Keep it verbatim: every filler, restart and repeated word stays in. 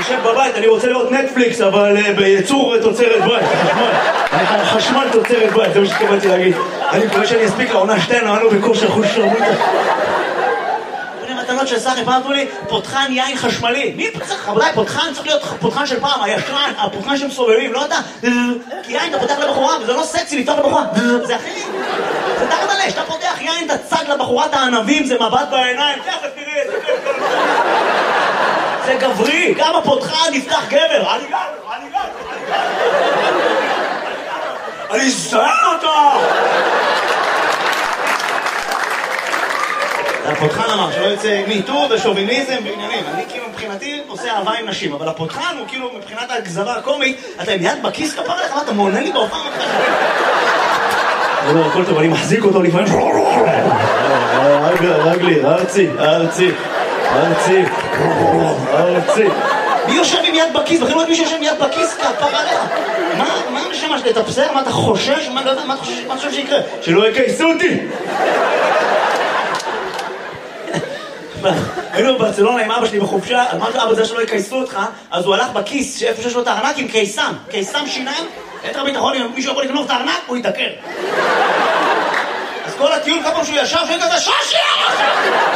יושב בבית, אני רוצה לראות נטפליקס, אבל בייצור תוצרת בית, חשמל. חשמל תוצרת בית, זה מה שתקבלתי להגיד. אני מקווה שאני אספיק לעונה שתיים, אמרנו בכושר חוש שרמוטה. בני מתנות של סחי, פעם אמרו לי, פותחן יין חשמלי. מי צריך? חבודי, פותחן צריך להיות פותחן של פעם, הישן, הפותחן שהם סובבים, לא אתה. כי יין אתה פותח לבחורה, וזה לא סקסי לפתוח לבחורה. זה אחי. זה תחת עלי, שאתה פותח יין, אתה צג לבחורת הענבים, זה מבט בעיניים. תכף תראי, זה כיף. זה גברי, גם הפותחן נפתח גבר. אני גבר, אני גבר, אני גבר. אני זהר אותו! הפותחן אמר שלא יוצא מיטור ושוביניזם ועניינים. אני כאילו מבחינתי עושה אהבה עם נשים, אבל הפותחן הוא כאילו מבחינת הגזרה הקומית, אתה עם יד בכיס כפר לך, אתה מעונה לי בהופעה מתחשב. לא, לא, הכל טוב, אני מחזיק אותו לפעמים. רגלי, ארצי, ארצי, ארצי, ארצי. מי יושב עם יד בכיס? בכלל לא יודעת מי שיושב עם יד בכיס כפר עליך. מה הנשמה שלי? אתה בסדר? מה אתה חושש? מה אתה חושב שיקרה? שלא יקייסו אותי! היינו בברצלונה עם אבא שלי בחופשה, אז אמרתי אבא זה שלא יקייסו אותך, אז הוא הלך בכיס שאיפה שיש לו את הארנק עם קייסם, קייסם שיניים, את הביטחון, אם מישהו יכול לגנוב את הארנק, הוא יתעקר. אז כל הטיול כמה שהוא ישב, שהוא כזה שושי!